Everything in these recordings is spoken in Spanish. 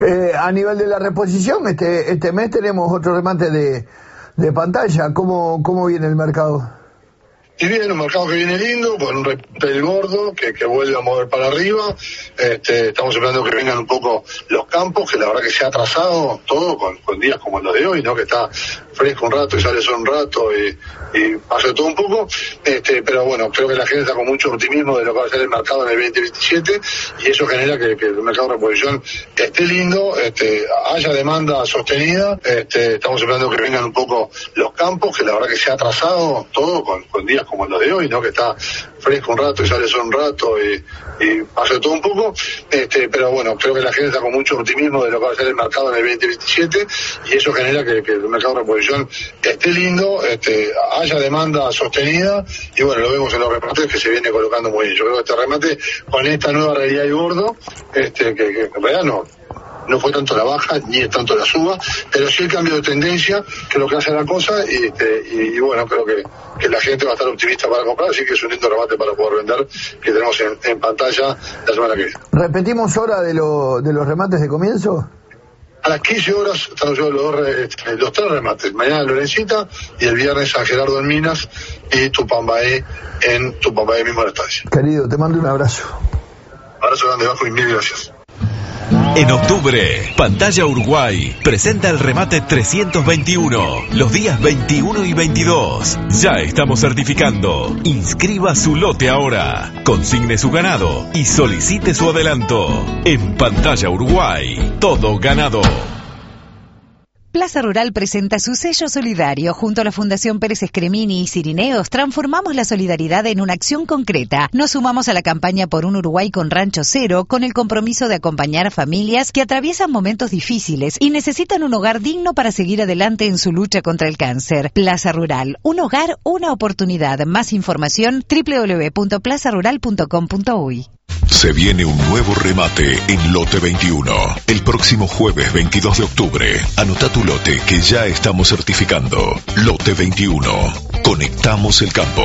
A nivel de la reposición, este mes tenemos otro remate de pantalla. ¿Cómo viene el mercado? Y viene un mercado que viene lindo, con un repel gordo que vuelve a mover para arriba. Estamos esperando que vengan un poco los campos, que la verdad que se ha atrasado todo con días como los de hoy, ¿no? Que está fresco un rato y sale sol un rato y pasa todo un poco. Pero bueno, creo que la gente está con mucho optimismo de lo que va a ser el mercado en el 2027 y eso genera que el mercado de reposición esté lindo, haya demanda sostenida. Estamos esperando que vengan un poco los campos, que la verdad que se ha atrasado todo con días como los de hoy, ¿no? Que está fresco un rato y sale sol un rato y pasa todo un poco. Pero bueno, creo que la gente está con mucho optimismo de lo que va a ser el mercado en el 2027 y eso genera que el mercado de reposición esté lindo, haya demanda sostenida y bueno, lo vemos en los remates que se viene colocando muy bien. Yo creo que este remate con esta nueva realidad y gordo, que en realidad no fue tanto la baja ni es tanto la suba, pero sí el cambio de tendencia, que es lo que hace la cosa y bueno, creo que la gente va a estar optimista para comprar, así que es un lindo remate para poder vender que tenemos en pantalla la semana que viene. ¿Repetimos hora de los remates de comienzo? A las 15 horas están los tres remates. Mañana Lorencita y el viernes San Gerardo en Minas y Tupambaé mismo en la estancia. Querido, te mando un abrazo. Abrazo grande, Bajo, y mil gracias. En octubre, Pantalla Uruguay presenta el remate 321, los días 21 y 22. Ya estamos certificando. Inscriba su lote ahora, consigne su ganado y solicite su adelanto. En Pantalla Uruguay, todo ganado. Plaza Rural presenta su sello solidario. Junto a la Fundación Pérez Escremini y Cirineos, transformamos la solidaridad en una acción concreta. Nos sumamos a la campaña por un Uruguay con Rancho Cero, con el compromiso de acompañar a familias que atraviesan momentos difíciles y necesitan un hogar digno para seguir adelante en su lucha contra el cáncer. Plaza Rural, un hogar, una oportunidad. Más información, www.plazarural.com.uy. Se viene un nuevo remate en Lote 21. El próximo jueves 22 de octubre. Anota tu lote que ya estamos certificando. Lote 21. Conectamos el campo.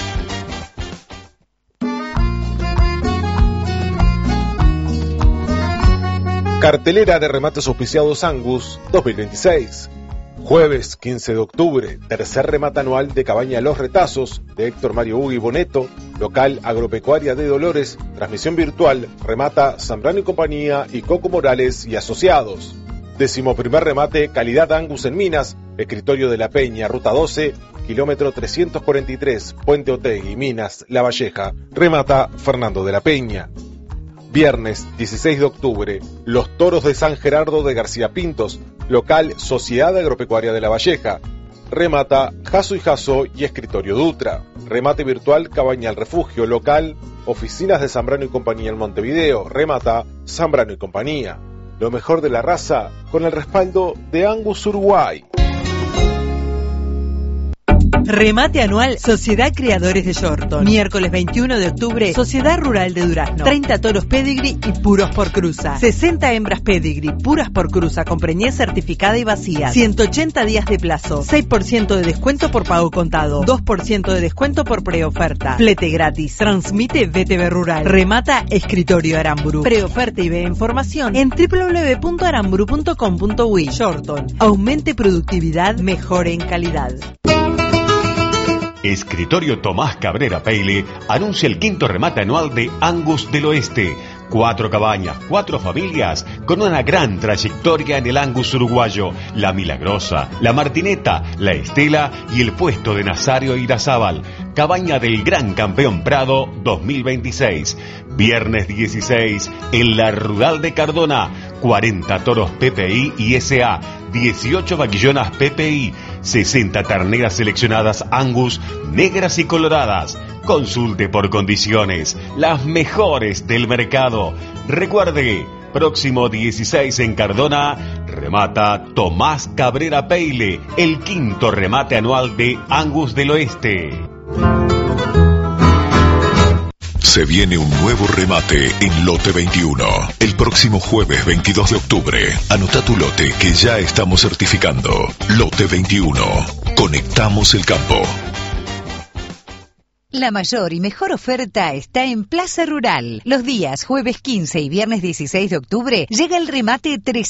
Cartelera de remates auspiciados Angus 2026. Jueves 15 de octubre, tercer remate anual de Cabaña Los Retazos de Héctor Mario Ugui Boneto, local agropecuaria de Dolores, transmisión virtual, remata Zambrano y Compañía y Coco Morales y Asociados. 11º remate Calidad Angus en Minas, escritorio de la Peña, ruta 12, kilómetro 343, Puente Otegui, Minas, La Valleja, remata Fernando de la Peña. Viernes 16 de octubre, Los Toros de San Gerardo de García Pintos, local Sociedad Agropecuaria de La Valleja. Remata Jaso y Jaso y Escritorio Dutra. Remate virtual Cabaña El Refugio, local Oficinas de Zambrano y Compañía en Montevideo. Remata Zambrano y Compañía. Lo mejor de la raza con el respaldo de Angus Uruguay. Remate anual Sociedad Criadores de Yorton. Miércoles 21 de octubre, Sociedad Rural de Durazno. 30 toros pedigree y puros por cruza. 60 hembras pedigree, puras por cruza, con preñez certificada y vacía. 180 días de plazo. 6% de descuento por pago contado. 2% de descuento por preoferta. Flete gratis. Transmite VTV Rural. Remata Escritorio Aramburu. Preoferta y ve información en www.aramburu.com.uy. Yorton. Aumente productividad, mejore en calidad. Escritorio Tomás Cabrera Peile anuncia el quinto remate anual de Angus del Oeste. 4 cabañas, 4 familias con una gran trayectoria en el Angus uruguayo. La Milagrosa, la Martineta, la Estela y el puesto de Nazario Irazábal. Cabaña del Gran Campeón Prado 2026. Viernes 16 en la Rural de Cardona. 40 toros PPI y SA. 18 vaquillonas PPI. 60 terneras seleccionadas Angus, negras y coloradas. Consulte por condiciones, las mejores del mercado. Recuerde, próximo 16 en Cardona, remata Tomás Cabrera Peile, el quinto remate anual de Angus del Oeste. Se viene un nuevo remate en Lote 21. El próximo jueves 22 de octubre. Anota tu lote que ya estamos certificando. Lote 21. Conectamos el campo. La mayor y mejor oferta está en Plaza Rural. Los días jueves 15 y viernes 16 de octubre llega el remate 3